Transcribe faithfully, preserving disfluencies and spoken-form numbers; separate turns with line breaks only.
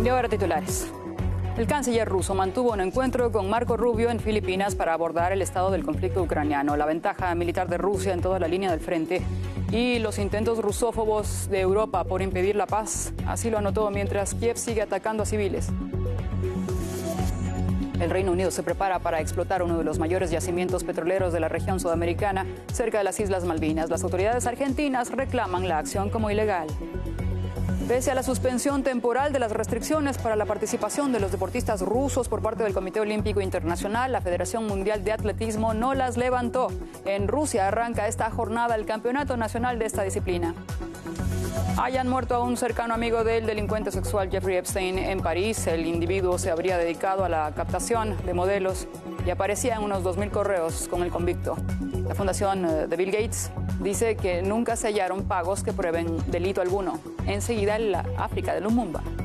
Y ahora titulares. El canciller ruso mantuvo un encuentro con Marco Rubio en Filipinas para abordar el estado del conflicto ucraniano, la ventaja militar de Rusia en toda la línea del frente y los intentos rusófobos de Europa por impedir la paz. Así lo anotó mientras Kiev sigue atacando a civiles. El Reino Unido se prepara para explotar uno de los mayores yacimientos petroleros de la región sudamericana, cerca de las Islas Malvinas. Las autoridades argentinas reclaman la acción como ilegal. Pese a la suspensión temporal de las restricciones para la participación de los deportistas rusos por parte del Comité Olímpico Internacional, la Federación Mundial de Atletismo no las levantó. En Rusia arranca esta jornada el Campeonato Nacional de esta disciplina. Hayan muerto a un cercano amigo del delincuente sexual Jeffrey Epstein en París. El individuo se habría dedicado a la captación de modelos y aparecía en unos dos mil correos con el convicto. La fundación de Bill Gates dice que nunca se hallaron pagos que prueben delito alguno. Enseguida, en la África de Lumumba.